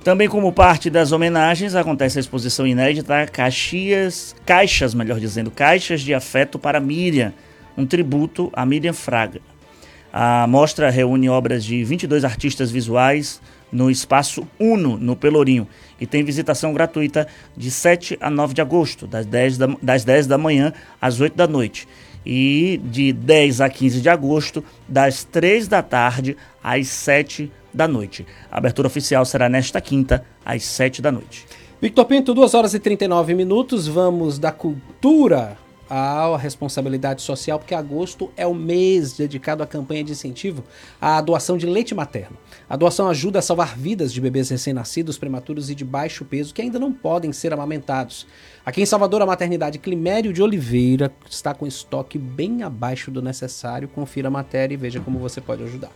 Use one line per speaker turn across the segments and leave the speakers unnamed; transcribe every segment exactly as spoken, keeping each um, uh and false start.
Também como parte das homenagens, acontece a exposição inédita Caxias, Caixas, melhor dizendo, Caixas de Afeto para Miriam, um tributo a Miriam Fraga. A mostra reúne obras de vinte e dois artistas visuais no Espaço Uno, no Pelourinho, e tem visitação gratuita de sete a nove de agosto, das dez da, das dez da manhã às oito da noite, e de dez a quinze de agosto, das três da tarde às sete da noite. A abertura oficial será nesta quinta, às sete da noite.
Victor Pinto, duas horas e trinta e nove minutos, vamos da cultura à responsabilidade social, porque agosto é o mês dedicado à campanha de incentivo à doação de leite materno. A doação ajuda a salvar vidas de bebês recém-nascidos, prematuros e de baixo peso que ainda não podem ser amamentados. Aqui em Salvador, a maternidade Climério de Oliveira está com estoque bem abaixo do necessário. Confira a matéria e veja como você pode ajudar.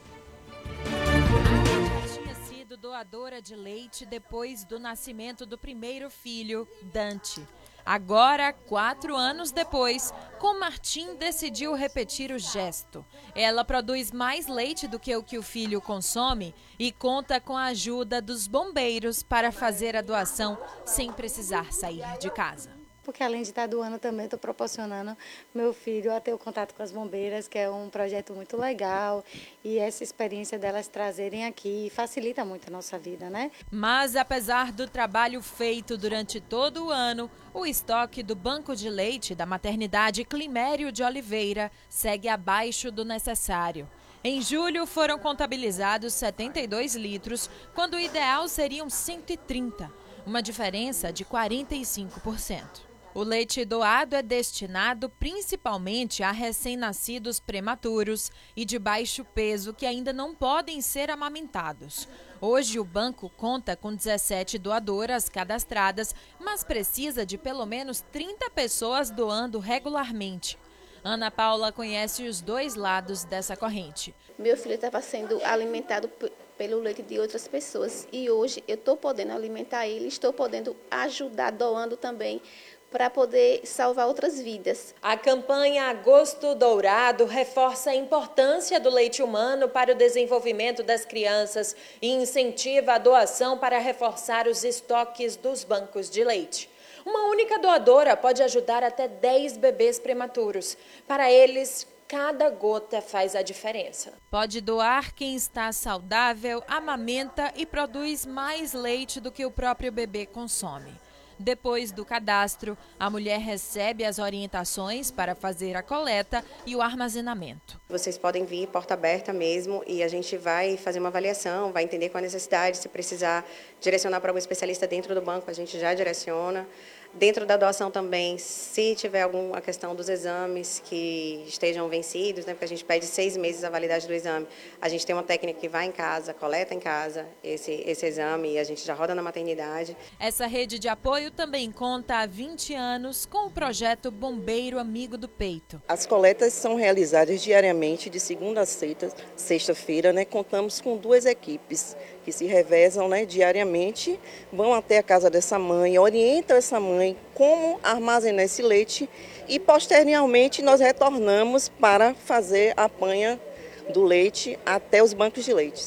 Tinha sido doadora de leite depois do nascimento do primeiro filho, Dante. Agora, quatro anos depois, com Martim decidiu repetir o gesto. Ela produz mais leite do que o que o filho consome e conta com a ajuda dos bombeiros para fazer a doação sem precisar sair de casa.
Porque além de estar doando, também estou proporcionando meu filho a ter o contato com as bombeiras, que é um projeto muito legal, e essa experiência delas trazerem aqui facilita muito a nossa vida, né?
Mas apesar do trabalho feito durante todo o ano, o estoque do banco de leite da maternidade Climério de Oliveira segue abaixo do necessário. Em julho foram contabilizados setenta e dois litros, quando o ideal seriam cento e trinta, uma diferença de quarenta e cinco por cento. O leite doado é destinado principalmente a recém-nascidos prematuros e de baixo peso que ainda não podem ser amamentados. Hoje o banco conta com dezessete doadoras cadastradas, mas precisa de pelo menos trinta pessoas doando regularmente. Ana Paula conhece os dois lados dessa corrente.
Meu filho estava sendo alimentado pelo leite de outras pessoas e hoje eu estou podendo alimentar ele, estou podendo ajudar doando também, para poder salvar outras vidas.
A campanha Agosto Dourado reforça a importância do leite humano para o desenvolvimento das crianças e incentiva a doação para reforçar os estoques dos bancos de leite. Uma única doadora pode ajudar até dez bebês prematuros. Para eles, cada gota faz a diferença. Pode doar quem está saudável, amamenta e produz mais leite do que o próprio bebê consome. Depois do cadastro, a mulher recebe as orientações para fazer a coleta e o armazenamento.
Vocês podem vir porta aberta mesmo e a gente vai fazer uma avaliação, vai entender qual a necessidade, se precisar direcionar para algum especialista dentro do banco, a gente já direciona. Dentro da doação também, se tiver alguma questão dos exames que estejam vencidos, né, porque a gente pede seis meses a validade do exame, a gente tem uma técnica que vai em casa, coleta em casa esse, esse exame e a gente já roda na maternidade.
Essa rede de apoio também conta há vinte anos com o projeto Bombeiro Amigo do Peito.
As coletas são realizadas diariamente, de segunda a sexta, sexta-feira, né? Contamos com duas equipes que se revezam, né, diariamente, vão até a casa dessa mãe, orientam essa mãe como armazenar esse leite e, posteriormente, nós retornamos para fazer a apanha do leite até os bancos de leite.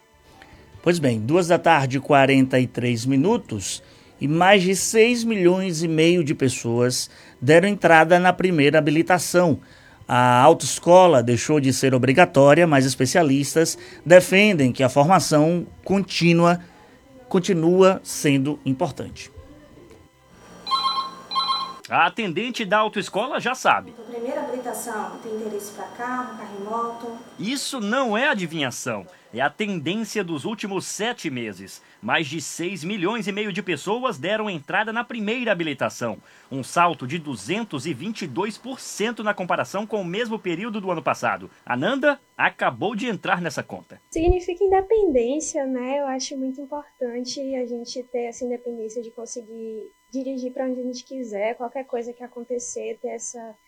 Pois bem, duas da tarde, quarenta e três minutos, e mais de seis milhões e meio de pessoas deram entrada na primeira habilitação. A autoescola deixou de ser obrigatória, mas especialistas defendem que a formação contínua continua sendo importante.
A atendente da autoescola já sabe.
A primeira habilitação tem interesse para carro, carro e moto.
Isso não é adivinhação, é a tendência dos últimos sete meses. Mais de seis milhões e meio de pessoas deram entrada na primeira habilitação, um salto de duzentos e vinte e dois por cento na comparação com o mesmo período do ano passado. A Nanda acabou de entrar nessa conta.
Significa independência, né? Eu acho muito importante a gente ter essa independência de conseguir dirigir para onde a gente quiser, qualquer coisa que acontecer, ter essa